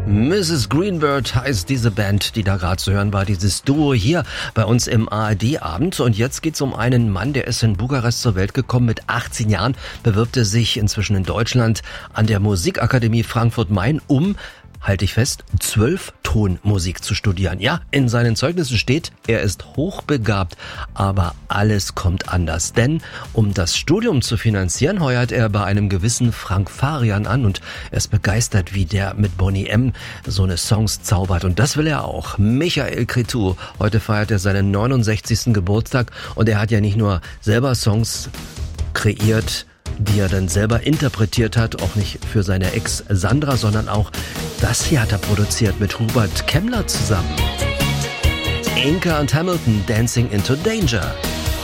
Mrs. Greenbird heißt diese Band, die da gerade zu hören war, dieses Duo hier bei uns im ARD-Abend. Und jetzt geht's um einen Mann, der ist in Bukarest zur Welt gekommen. Mit 18 Jahren bewirbt er sich inzwischen in Deutschland an der Musikakademie Frankfurt-Main, um, halte ich fest, 12-Ton-Musik zu studieren. Ja, in seinen Zeugnissen steht, er ist hochbegabt, aber alles kommt anders. Denn um das Studium zu finanzieren, heuert er bei einem gewissen Frank Farian an und er ist begeistert, wie der mit Boney M. so eine Songs zaubert. Und das will er auch. Michael Cretu. Heute feiert er seinen 69. Geburtstag und er hat ja nicht nur selber Songs kreiert, die er dann selber interpretiert hat, auch nicht für seine Ex Sandra, sondern auch das hier hat er produziert mit Hubert Kemmler zusammen. Inca und Hamilton, Dancing into Danger.